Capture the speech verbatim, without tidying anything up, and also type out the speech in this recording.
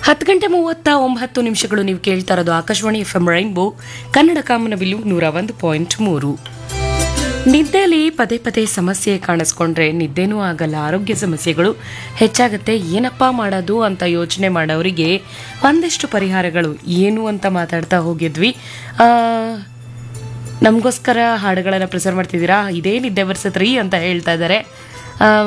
ಹತ್ತು ಗಂಟೆ ಮೂವತ್ತ ಒಂಬತ್ತು ನಿಮಿಷಗಳು. ನೀವು ಕೇಳ್ತಾ ಇರೋದು Akashvani F M rainbow Kannada ಕಾಮನಬಿಲ್ಲು ನೂರ ಒಂದು ಪಾಯಿಂಟ್ ಮೂರು. ನಿದ್ದೆಯಲ್ಲಿ ಪದೇ ಪದೇ ಸಮಸ್ಯೆ ಕಾಣಿಸ್ಕೊಂಡ್ರೆ ನಿದ್ದೆನೂ ಆಗಲ್ಲ, ಆರೋಗ್ಯ ಸಮಸ್ಯೆಗಳು ಹೆಚ್ಚಾಗುತ್ತೆ. ಏನಪ್ಪಾ ಮಾಡೋದು ಅಂತ ಯೋಚನೆ ಮಾಡೋರಿಗೆ ಒಂದಿಷ್ಟು ಪರಿಹಾರಗಳು ಏನು ಅಂತ ಮಾತಾಡ್ತಾ ಹೋಗಿದ್ವಿ. ನಮಗೋಸ್ಕರ ಹಾಡುಗಳನ್ನು ಪ್ರಸಾರ ಮಾಡ್ತಿದ್ದೀರಾ, ಇದೇ ನಿದ್ದೆ ಬರ್ಸತ್ರಿ ಅಂತ ಹೇಳ್ತಾ ಇದ್ದಾರೆ.